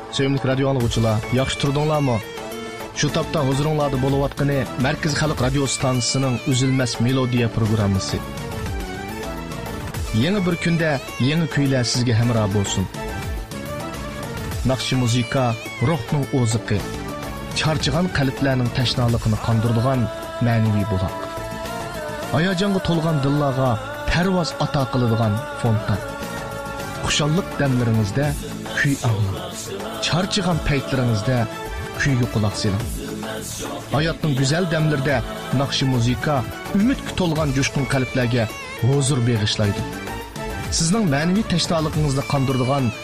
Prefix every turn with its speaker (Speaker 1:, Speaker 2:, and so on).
Speaker 1: Sevimli radio anlıqçılar, yaxşı turdinglarmi? Şu tapda huzuringlarda bo'layotgani Markaz Xalq radio stansiyasining uzilmas melodiya programmasi. Yangi bir kunda yangi kuylar sizga hamroh bo'lsin. Naqshi muzika ruhning o'ziqi, charchigan qalblarning tashnaligini qondiradigan ma'naviy buloq. Hayajonga to'lgan dillarga parvoz ato qiladigan fontan. Xushallik damlaringizda kuy anglang. Charchigan paytlaringizda kuyga quloq soling. Hayotning go'zal damlarida naqshi muzika umidga to'lgan jo'shqin qalblarga huzur bag'ishlaydi. Sizning ma'naviy tashnoligingizni qondiradigan